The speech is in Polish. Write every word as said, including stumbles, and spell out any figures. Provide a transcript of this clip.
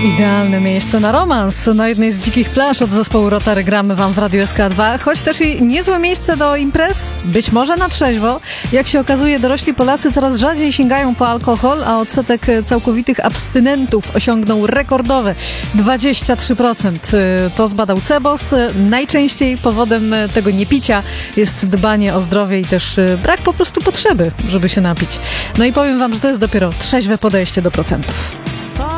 Idealne miejsce na romans. Na jednej z dzikich plaż od zespołu Rotary gramy wam w Radiu S K dwa, choć też i niezłe miejsce do imprez, być może na trzeźwo. Jak się okazuje, dorośli Polacy coraz rzadziej sięgają po alkohol, a odsetek całkowitych abstynentów osiągnął rekordowe dwadzieścia trzy procent. To zbadał Cebos. Najczęściej powodem tego niepicia jest dbanie o zdrowie i też brak po prostu potrzeby, żeby się napić. No i powiem wam, że to jest dopiero trzeźwe podejście do procentów.